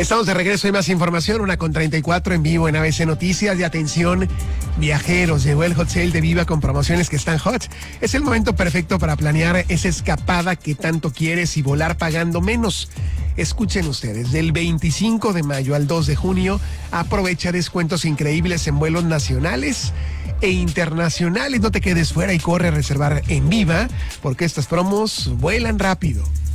Estamos de regreso, hay más información, 1:34 en vivo en ABC Noticias. Y atención, viajeros, llegó el hot sale de Viva con promociones que están hot. Es el momento perfecto para planear esa escapada que tanto quieres y volar pagando menos. Escuchen ustedes, del 25 de mayo al 2 de junio, aprovecha descuentos increíbles en vuelos nacionales e internacionales. No te quedes fuera y corre a reservar en Viva, porque estas promos vuelan rápido.